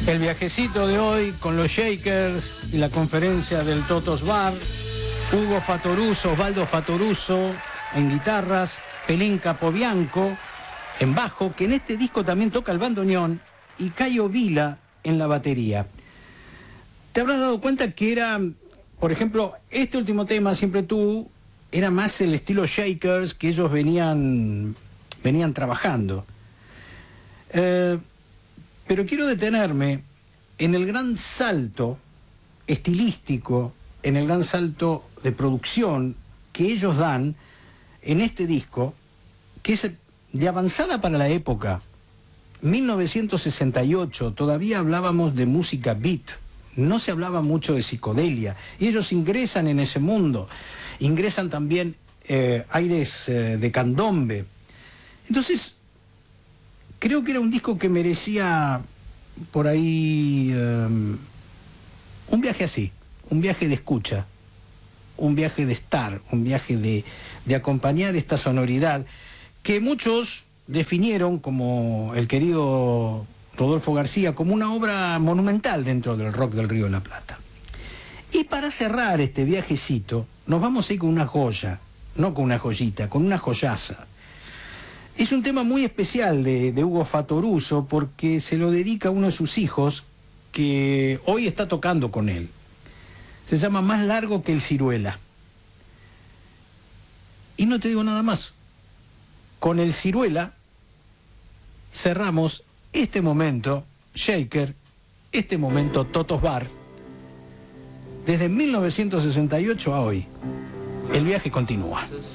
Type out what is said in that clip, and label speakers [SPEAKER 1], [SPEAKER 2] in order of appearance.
[SPEAKER 1] El viajecito de hoy con los Shakers y la conferencia del Totos Bar, Hugo Fattoruso, Osvaldo Fattoruso en guitarras, Pelín Capobianco en bajo, que en este disco también toca el bandoneón, y Cayo Vila en la batería. Te habrás dado cuenta que era, por ejemplo, este último tema, Siempre Tú, era más el estilo Shakers que ellos venían trabajando. Pero quiero detenerme en el gran salto estilístico, en el gran salto de producción que ellos dan en este disco, que es de avanzada para la época. 1968, todavía hablábamos de música beat, no se hablaba mucho de psicodelia, y ellos ingresan en ese mundo, ingresan también aires de candombe. Entonces, creo que era un disco que merecía por ahí un viaje así, un viaje de escucha, un viaje de estar, un viaje de acompañar esta sonoridad que muchos definieron, como el querido Rodolfo García, como una obra monumental dentro del rock del Río de la Plata. Y para cerrar este viajecito, nos vamos a ir con una joya, no con una joyita, con una joyaza. Es un tema muy especial de Hugo Fattoruso porque se lo dedica a uno de sus hijos que hoy está tocando con él. Se llama Más largo que el ciruela. Y no te digo nada más. Con el ciruela cerramos este momento Shaker, este momento Totos Bar, desde 1968 a hoy. El viaje continúa.